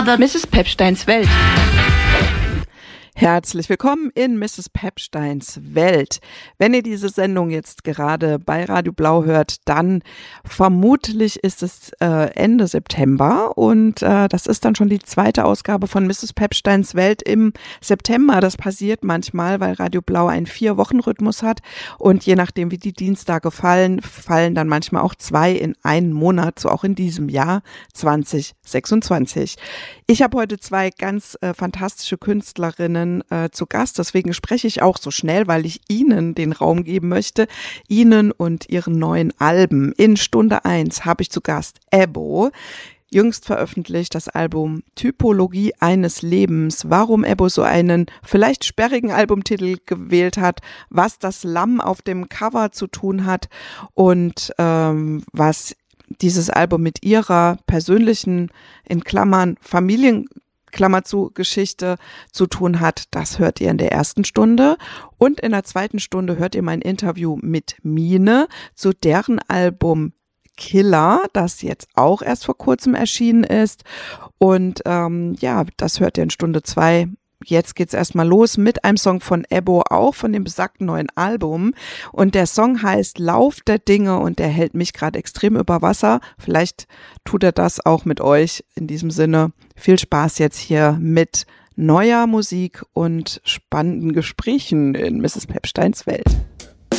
Mrs. Pepsteins Welt. Herzlich willkommen in Mrs. Pepsteins Welt. Wenn ihr diese Sendung jetzt gerade bei Radio Blau hört, dann vermutlich ist es Ende September und das ist dann schon die zweite Ausgabe von Mrs. Pepsteins Welt im September. Das passiert manchmal, weil Radio Blau einen 4-Wochen-Rhythmus hat und je nachdem, wie die Dienstage fallen dann manchmal auch 2 in einen Monat, so auch in diesem Jahr 2026. Ich habe heute 2 ganz fantastische Künstlerinnen zu Gast, deswegen spreche ich auch so schnell, weil ich Ihnen den Raum geben möchte, Ihnen und Ihren neuen Alben. In Stunde 1 habe ich zu Gast Ebbo. Jüngst veröffentlicht das Album Typologie eines Lebens. Warum Ebbo so einen vielleicht sperrigen Albumtitel gewählt hat, was das Lamm auf dem Cover zu tun hat und was dieses Album mit ihrer persönlichen, in Klammern, Klammer zu, Geschichte zu tun hat, das hört ihr in der ersten Stunde. Und in der zweiten Stunde hört ihr mein Interview mit Mine zu deren Album Killer, das jetzt auch erst vor kurzem erschienen ist. Und das hört ihr in Stunde 2. Jetzt geht's erstmal los mit einem Song von Ebbo, auch von dem besagten neuen Album. Und der Song heißt Lauf der Dinge und der hält mich gerade extrem über Wasser. Vielleicht tut er das auch mit euch. In diesem Sinne, viel Spaß jetzt hier mit neuer Musik und spannenden Gesprächen in Mrs. Pepsteins Welt.